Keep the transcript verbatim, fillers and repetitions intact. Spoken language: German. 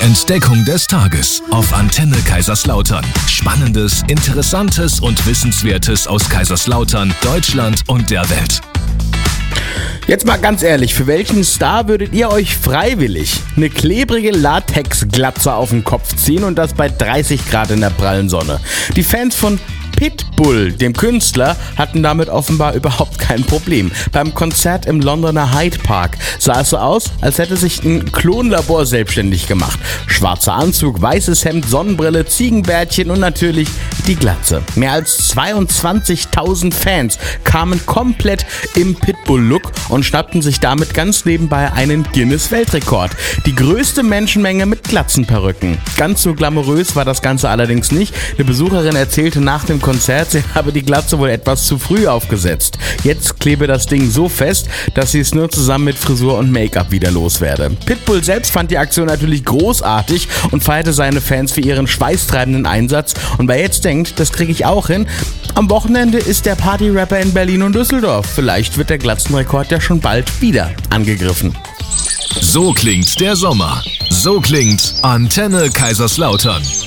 Entdeckung des Tages auf Antenne Kaiserslautern. Spannendes, Interessantes und Wissenswertes aus Kaiserslautern, Deutschland und der Welt. Jetzt mal ganz ehrlich, für welchen Star würdet ihr euch freiwillig eine klebrige Latexglatze auf den Kopf ziehen und das bei dreißig Grad in der prallen Sonne? Die Fans von Pitbull, dem Künstler, hatten damit offenbar überhaupt kein Problem. Beim Konzert im Londoner Hyde Park sah es so aus, als hätte sich ein Klonlabor selbstständig gemacht. Schwarzer Anzug, weißes Hemd, Sonnenbrille, Ziegenbärtchen und natürlich die Glatze. Mehr als zweiundzwanzigtausend Fans kamen komplett im Pitbull-Look und schnappten sich damit ganz nebenbei einen Guinness-Weltrekord. Die größte Menschenmenge mit Glatzenperücken. Ganz so glamourös war das Ganze allerdings nicht. Eine Besucherin erzählte nach dem Konzert, sie habe die Glatze wohl etwas zu früh aufgesetzt. Jetzt klebe das Ding so fest, dass sie es nur zusammen mit Frisur und Make-up wieder loswerde. Pitbull selbst fand die Aktion natürlich großartig und feierte seine Fans für ihren schweißtreibenden Einsatz. Und wer jetzt denkt, das kriege ich auch hin, am Wochenende ist der Party-Rapper in Berlin und Düsseldorf. Vielleicht wird der Glatzenrekord ja schon bald wieder angegriffen. So klingt der Sommer. So klingt Antenne Kaiserslautern.